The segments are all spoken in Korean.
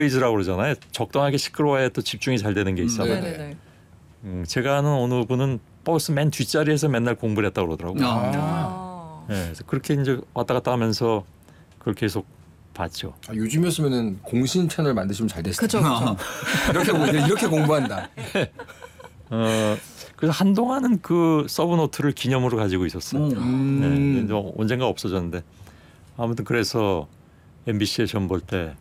노이즈라고 그러잖아요. 적당하게 시끄러워야 또 집중이 잘 되는 게 있어요. 네네네. 제가 아는 어느 분은 버스 맨 뒷자리에서 맨날 공부를 했다고 그러더라고요. 네, 그래서 그렇게 이제 왔다 갔다 하면서 그걸 계속 봤죠. 요즘이었으면은 공신 채널 만드시면 잘 됐을 그죠. 텐데. 이렇게 공부한다. 그래서 한동안은 그 서브노트를 기념으로 가지고 있었어요. 네, 이제 언젠가 없어졌는데 아무튼 그래서 MBC에 시험 볼 때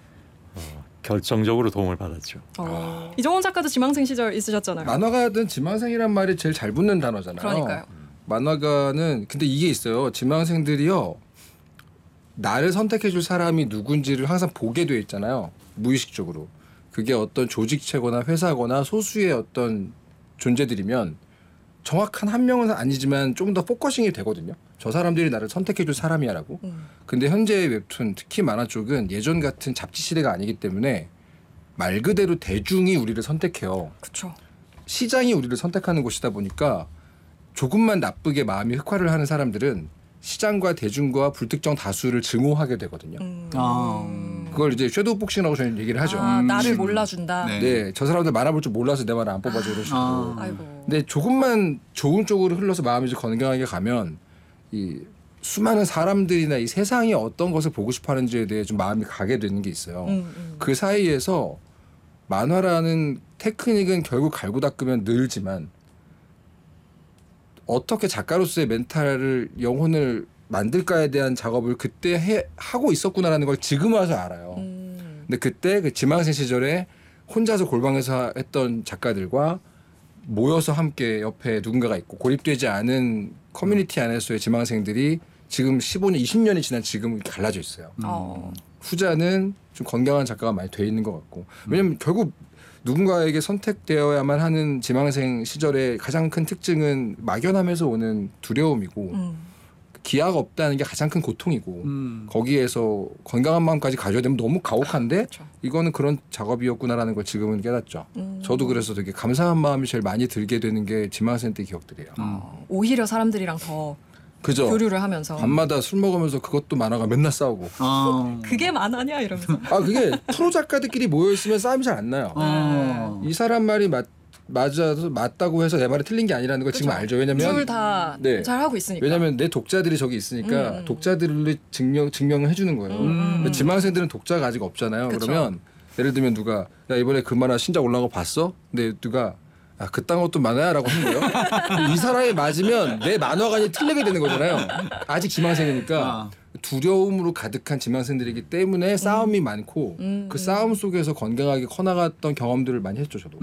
결정적으로 도움을 받았죠. 이정원 작가도 지망생 시절 있으셨잖아요. 만화가든 지망생이란 말이 제일 잘 붙는 단어잖아요. 그러니까요. 만화가는 근데 이게 있어요. 지망생들이요. 나를 선택해줄 사람이 누군지를 항상 보게 돼 있잖아요. 무의식적으로. 그게 어떤 조직체거나 회사거나 소수의 어떤 존재들이면 정확한 한 명은 아니지만 좀 더 포커싱이 되거든요. 저 사람들이 나를 선택해줄 사람이야라고. 근데 현재의 웹툰, 특히 만화 쪽은 예전 같은 잡지 시대가 아니기 때문에 말 그대로 대중이 우리를 선택해요. 그렇죠. 시장이 우리를 선택하는 곳이다 보니까 조금만 나쁘게 마음이 흑화를 하는 사람들은 시장과 대중과 불특정 다수를 증오하게 되거든요. 그걸 이제 섀도우 복싱이라고 저희는 얘기를 하죠. 나를 몰라준다. 네, 저 사람들 만화 볼 줄 몰라서 내 말을 안 뽑아줘 이런 식으로. 아이고. 근데 조금만 좋은 쪽으로 흘러서 마음이 좀 건강하게 가면 이 수많은 사람들이나 이 세상이 어떤 것을 보고 싶어하는지에 대해 좀 마음이 가게 되는 게 있어요. 그 사이에서 만화라는 테크닉은 결국 갈고 닦으면 늘지만 어떻게 작가로서의 멘탈을 영혼을 만들까에 대한 작업을 그때 하고 있었구나라는 걸 지금 와서 알아요. 근데 그때 그 지망생 시절에 혼자서 골방에서 했던 작가들과 모여서 함께 옆에 누군가가 있고 고립되지 않은 커뮤니티 안에서의 지망생들이 지금 15년, 20년이 지난 지금 갈라져 있어요. 후자는 좀 건강한 작가가 많이 돼 있는 것 같고 왜냐하면 결국 누군가에게 선택되어야만 하는 지망생 시절의 가장 큰 특징은 막연함에서 오는 두려움이고 기아가 없다는 게 가장 큰 고통이고 거기에서 건강한 마음까지 가져야 되면 너무 가혹한데 그쵸. 이거는 그런 작업이었구나라는 걸 지금은 깨닫죠. 저도 그래서 되게 감사한 마음이 제일 많이 들게 되는 게 지망생 때 기억들이에요. 오히려 사람들이랑 더 그죠? 교류를 하면서 밤마다 술 먹으면서 그것도 만화가 맨날 싸우고 그게 만화냐 이러면서. 그게 프로 작가들끼리 모여있으면 싸움이 잘 안 나요. 이 사람 말이 맞아서 맞다고 해서 내 말이 틀린 게 아니라는 걸 지금 알죠. 왜냐면 둘 다 잘 하고 있으니까. 왜냐면 내 독자들이 저기 있으니까 독자들을 증명을 해주는 거예요. 근데 지망생들은 독자가 아직 없잖아요. 그쵸. 그러면 예를 들면 누가 야 이번에 그 만화 신작 올라온 거 봤어? 근데 누가 그딴 것도 만화야라고 하는 거예요. 이 사람이 맞으면 내 만화관이 틀리게 되는 거잖아요. 아직 지망생이니까 두려움으로 가득한 지망생들이기 때문에 싸움이 많고 그 싸움 속에서 건강하게 커나갔던 경험들을 많이 했죠. 저도.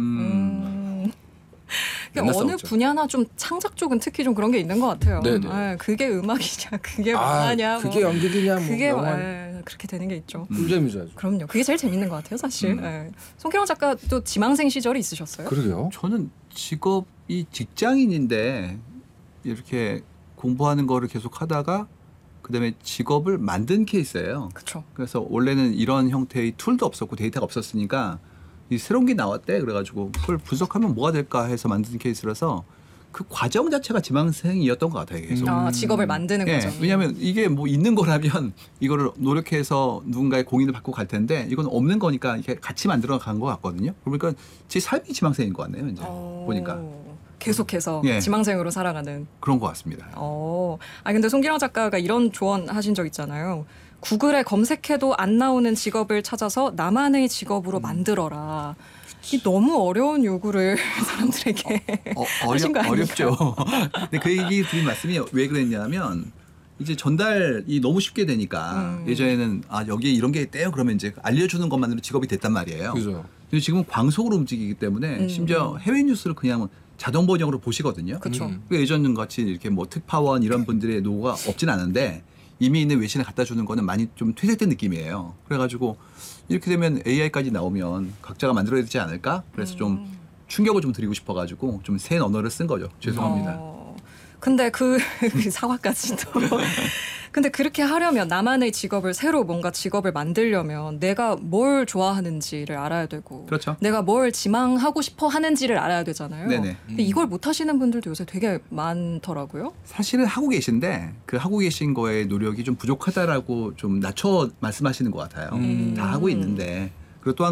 어느 싸웠죠. 분야나 좀 창작 쪽은 특히 좀 그런 게 있는 것 같아요. 네네. 그게 음악이냐, 그게 만화냐, 그게 연극이냐, 뭐 그게 영화. 그렇게 되는 게 있죠. 꿀잼이죠. 아주. 그럼요. 그게 제일 재밌는 것 같아요, 사실. 송기영 작가도 지망생 시절이 있으셨어요? 그러게요. 저는 직업이 직장인인데 이렇게 공부하는 거를 계속 하다가 그다음에 직업을 만든 케이스예요. 그렇죠. 그래서 원래는 이런 형태의 툴도 없었고 데이터가 없었으니까 이 새로운 게 나왔대. 그래가지고 그걸 분석하면 뭐가 될까 해서 만든 케이스라서 그 과정 자체가 지망생이었던 것 같아요. 계속. 직업을 만드는 예, 거죠. 왜냐하면 이게 뭐 있는 거라면 이거를 노력해서 누군가의 공인을 받고 갈 텐데 이건 없는 거니까 이렇게 같이 만들어 간 것 같거든요. 그러니까 제 삶이 지망생인 것 같네요. 이제 보니까 계속해서 예. 지망생으로 살아가는. 그런 것 같습니다. 근데 송기영 작가가 이런 조언 하신 적 있잖아요. 구글에 검색해도 안 나오는 직업을 찾아서 나만의 직업으로 만들어라. 이 너무 어려운 요구를 사람들에게 하신 거 아닌가요? 어렵죠. 근데 그 얘기 드린 말씀이 왜 그랬냐면 이제 전달이 너무 쉽게 되니까 예전에는 여기에 이런 게 있대요. 그러면 이제 알려주는 것만으로 직업이 됐단 말이에요. 그죠. 근데 지금은 광속으로 움직이기 때문에 심지어 해외 뉴스를 그냥 자동 번역으로 보시거든요. 그렇죠. 예전 같이 이렇게 뭐 특파원 이런 분들의 노고가 없진 않은데 이미 있는 외신을 갖다 주는 거는 많이 좀 퇴색된 느낌이에요. 그래가지고 이렇게 되면 AI까지 나오면 각자가 만들어야 되지 않을까? 그래서 좀 충격을 좀 드리고 싶어가지고 좀 새 언어를 쓴 거죠. 죄송합니다. 근데 그 사과까지도. 근데 그렇게 하려면 나만의 직업을 새로 뭔가 직업을 만들려면 내가 뭘 좋아하는지를 알아야 되고 그렇죠. 내가 뭘 지망하고 싶어 하는지를 알아야 되잖아요. 네네. 근데 이걸 못 하시는 분들도 요새 되게 많더라고요. 사실은 하고 계신데 그 하고 계신 거에 노력이 좀 부족하다라고 좀 낮춰 말씀하시는 것 같아요. 다 하고 있는데 그리고 또 한